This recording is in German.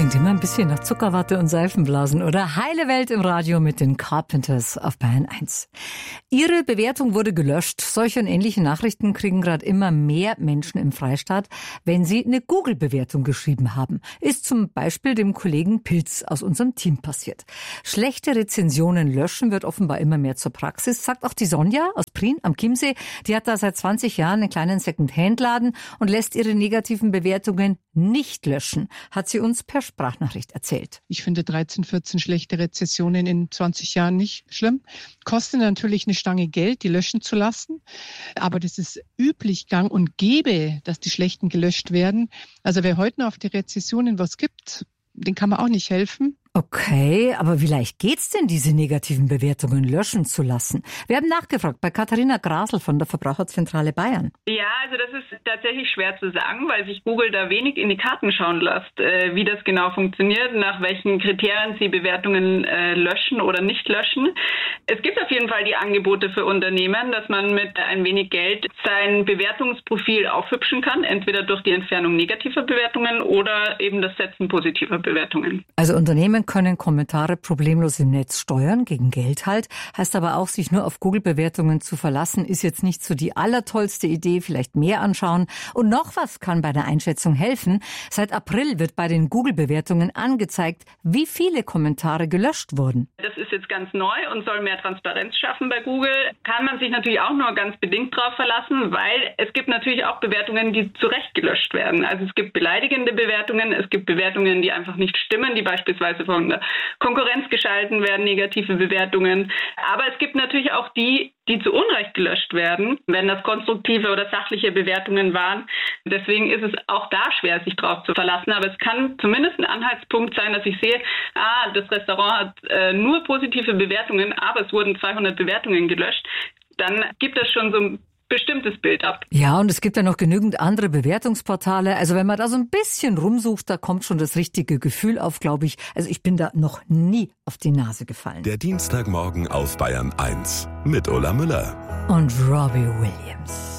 Klingt immer ein bisschen nach Zuckerwatte und Seifenblasen oder Heile Welt im Radio mit den Carpenters auf Bayern 1. Ihre Bewertung wurde gelöscht. Solche und ähnliche Nachrichten kriegen gerade immer mehr Menschen im Freistaat, wenn sie eine Google-Bewertung geschrieben haben. Ist zum Beispiel dem Kollegen Pilz aus unserem Team passiert. Schlechte Rezensionen löschen wird offenbar immer mehr zur Praxis, sagt auch die Sonja aus Prien am Chiemsee. Die hat da seit 20 Jahren einen kleinen Second-Hand-Laden und lässt ihre negativen Bewertungen nicht löschen, hat sie uns per Sprachnachricht erzählt. Ich finde 13, 14 schlechte Rezensionen in 20 Jahren nicht schlimm. Kostet natürlich eine Stange Geld, die löschen zu lassen. Aber das ist üblich gang und gäbe, dass die schlechten gelöscht werden. Also wer heute noch auf die Rezensionen was gibt, den kann man auch nicht helfen. Okay, aber wie leicht geht's denn, diese negativen Bewertungen löschen zu lassen? Wir haben nachgefragt bei Katharina Grasl von der Verbraucherzentrale Bayern. Ja, also das ist tatsächlich schwer zu sagen, weil sich Google da wenig in die Karten schauen lässt, wie das genau funktioniert, nach welchen Kriterien sie Bewertungen löschen oder nicht löschen. Es gibt auf jeden Fall die Angebote für Unternehmen, dass man mit ein wenig Geld sein Bewertungsprofil aufhübschen kann, entweder durch die Entfernung negativer Bewertungen oder eben das Setzen positiver Bewertungen. Also Unternehmen können Kommentare problemlos im Netz steuern, gegen Geld halt. Heißt aber auch, sich nur auf Google-Bewertungen zu verlassen, ist jetzt nicht so die allertollste Idee. Vielleicht mehr anschauen. Und noch was kann bei der Einschätzung helfen. Seit April wird bei den Google-Bewertungen angezeigt, wie viele Kommentare gelöscht wurden. Das ist jetzt ganz neu und soll mehr Transparenz schaffen bei Google. Kann man sich natürlich auch nur ganz bedingt drauf verlassen, weil es gibt natürlich auch Bewertungen, die zu Recht gelöscht werden. Also es gibt beleidigende Bewertungen, es gibt Bewertungen, die einfach nicht stimmen, die beispielsweise von der Konkurrenz geschalten werden, negative Bewertungen. Aber es gibt natürlich auch die zu Unrecht gelöscht werden, wenn das konstruktive oder sachliche Bewertungen waren. Deswegen ist es auch da schwer, sich drauf zu verlassen. Aber es kann zumindest ein Anhaltspunkt sein, dass ich sehe, das Restaurant hat nur positive Bewertungen, aber es wurden 200 Bewertungen gelöscht. Dann gibt es schon so ein bestimmtes Bild ab. Ja, und es gibt ja noch genügend andere Bewertungsportale. Also wenn man da so ein bisschen rumsucht, da kommt schon das richtige Gefühl auf, glaube ich. Also ich bin da noch nie auf die Nase gefallen. Der Dienstagmorgen auf Bayern 1 mit Ulla Müller und Robbie Williams.